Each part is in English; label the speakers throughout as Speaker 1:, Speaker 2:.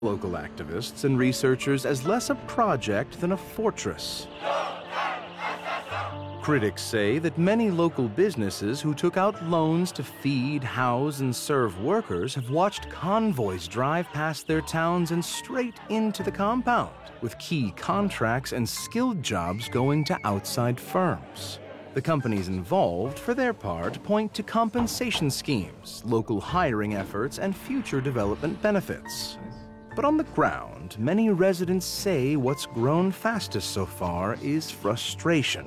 Speaker 1: local activists and researchers as less a project than a fortress. Critics say that many local businesses who took out loans to feed, house, and serve workers have watched convoys drive past their towns and straight into the compound, with key contracts and skilled jobs going to outside firms. The companies involved, for their part, point to compensation schemes, local hiring efforts, and future development benefits. But on the ground, many residents say what's grown fastest so far is frustration.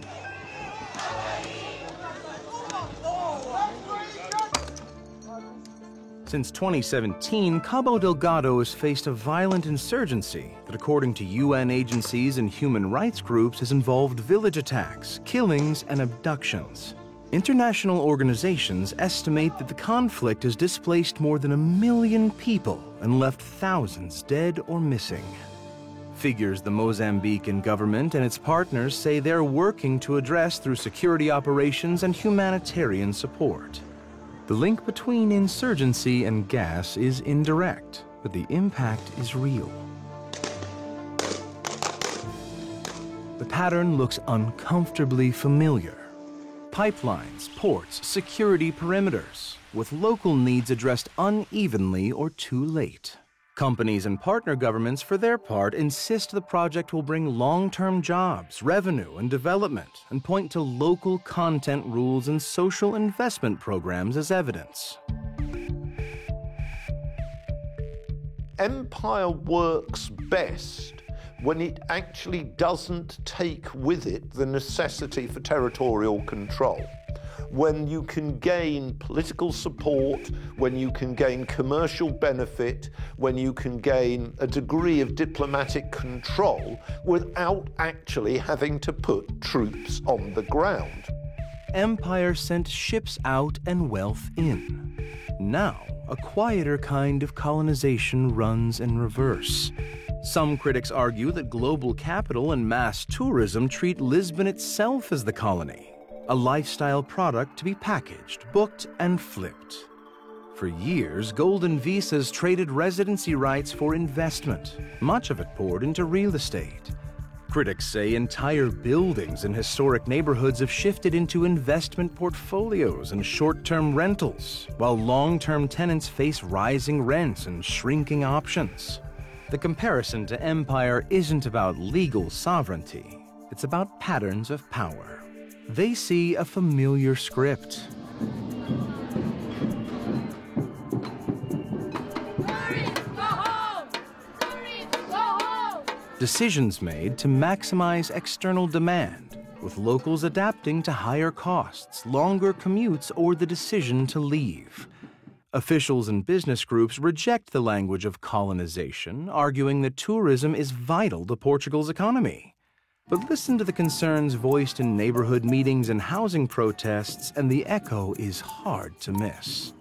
Speaker 1: Since 2017, Cabo Delgado has faced a violent insurgency that, according to UN agencies and human rights groups, has involved village attacks, killings, and abductions. International organizations estimate that the conflict has displaced more than 1 million people and left thousands dead or missing. Figures the Mozambican government and its partners say they're working to address through security operations and humanitarian support. The link between insurgency and gas is indirect, but the impact is real. The pattern looks uncomfortably familiar. Pipelines, ports, security perimeters, with local needs addressed unevenly or too late. Companies and partner governments, for their part, insist the project will bring long-term jobs, revenue, and development, and point to local content rules and social investment programs as evidence.
Speaker 2: Empire works best when it actually doesn't take with it the necessity for territorial control. When you can gain political support, when you can gain commercial benefit, when you can gain a degree of diplomatic control without actually having to put troops on the ground.
Speaker 1: Empire sent ships out and wealth in. Now, a quieter kind of colonization runs in reverse. Some critics argue that global capital and mass tourism treat Lisbon itself as the colony, a lifestyle product to be packaged, booked, and flipped. For years, Golden Visas traded residency rights for investment, much of it poured into real estate. Critics say entire buildings in historic neighborhoods have shifted into investment portfolios and short-term rentals, while long-term tenants face rising rents and shrinking options. The comparison to Empire isn't about legal sovereignty, it's about patterns of power. They see a familiar script. Decisions made to maximize external demand, with locals adapting to higher costs, longer commutes, or the decision to leave. Officials and business groups reject the language of colonization, arguing that tourism is vital to Portugal's economy. But listen to the concerns voiced in neighborhood meetings and housing protests, and the echo is hard to miss.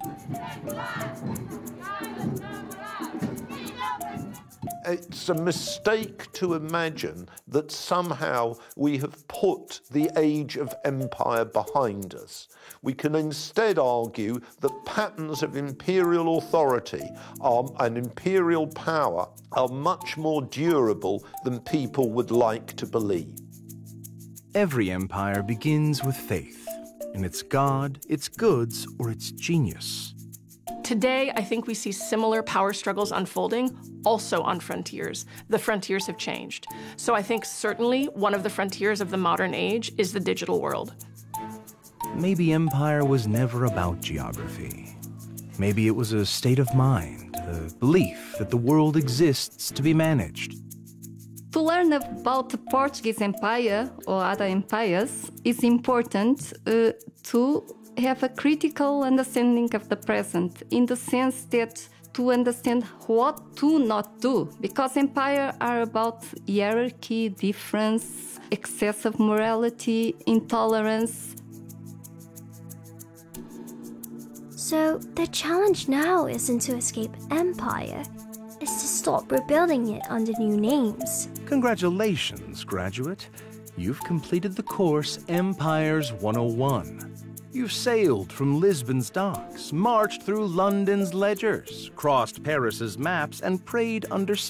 Speaker 2: It's a mistake to imagine that somehow we have put the age of empire behind us. We can instead argue that patterns of imperial authority and imperial power are much more durable than people would like to believe.
Speaker 1: Every empire begins with faith in its god, its goods, or its genius.
Speaker 3: Today, I think we see similar power struggles unfolding, also on frontiers. The frontiers have changed. So I think certainly one of the frontiers of the modern age is the digital world.
Speaker 1: Maybe empire was never about geography. Maybe it was a state of mind, a belief that the world exists to be managed.
Speaker 4: To learn about the Portuguese Empire or other empires is important to have a critical understanding of the present, in the sense that to understand what to not do, because empires are about hierarchy, difference, excessive morality, intolerance.
Speaker 5: So the challenge now isn't to escape empire, it's to stop rebuilding it under new names.
Speaker 1: Congratulations, graduate. You've completed the course Empires 101. You've sailed from Lisbon's docks, marched through London's ledgers, crossed Paris's maps, and prayed under